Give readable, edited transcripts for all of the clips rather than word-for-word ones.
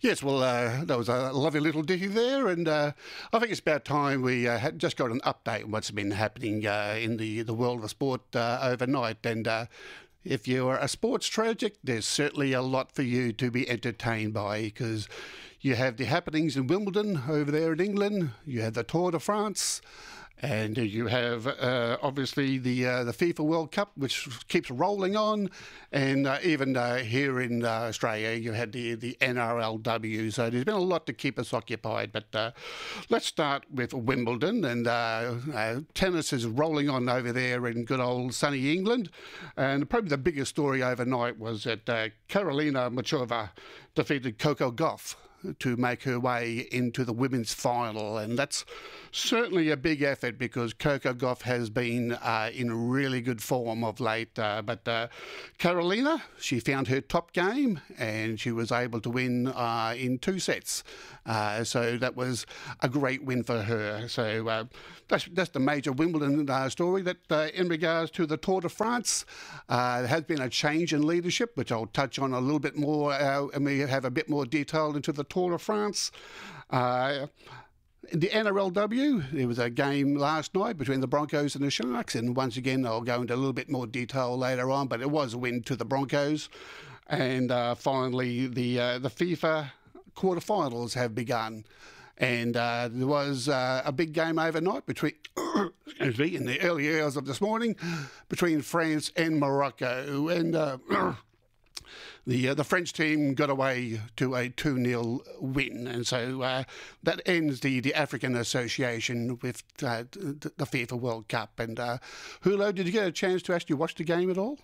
Yes, well, that was a lovely little ditty there, and I think it's about time we had just got an update on what's been happening in the world of sport overnight. And if you're a sports tragic, there's certainly a lot for you to be entertained by, because you have the happenings in Wimbledon over there in England, you have the Tour de France, and you have obviously the FIFA World Cup, which keeps rolling on, and even here in Australia, you had the NRLW. So there's been a lot to keep us occupied. But let's start with Wimbledon, and tennis is rolling on over there in good old sunny England. And probably the biggest story overnight was that Karolina Muchova defeated Coco Gauff to make her way into the women's final, and that's certainly a big effort because Coco Gauff has been in really good form of late. But Karolina, she found her top game and she was able to win in 2 sets. So that was a great win for her. So that's the major Wimbledon story. That in regards to the Tour de France, there has been a change in leadership, which I'll touch on a little bit more, and we have a bit more detail into the Tour de France. In the NRLW, there was a game last night between the Broncos and the Sharks, and once again, I'll go into a little bit more detail later on, but it was a win to the Broncos. And finally, the FIFA quarterfinals have begun. And there was a big game overnight between, excuse me, in the early hours of this morning, between France and Morocco. And the French team got away to a 2-0 win. And so that ends the African Association with the FIFA World Cup. And Hulo, did you get a chance to actually watch the game at all?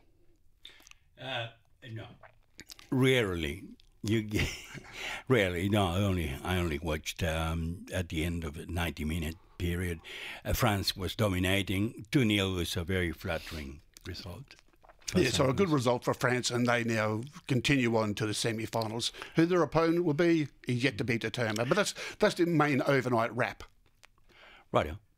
No. Rarely. Rarely. No, I only watched at the end of a 90-minute period. France was dominating. 2-0 was a very flattering result. Yeah, so a good result for France, and they now continue on to the semi-finals. Who their opponent will be is yet to be determined. But that's the main overnight wrap. Right.